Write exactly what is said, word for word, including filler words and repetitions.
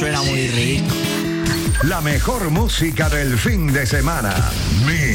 suena muy rico. La mejor música del fin de semana. Mix.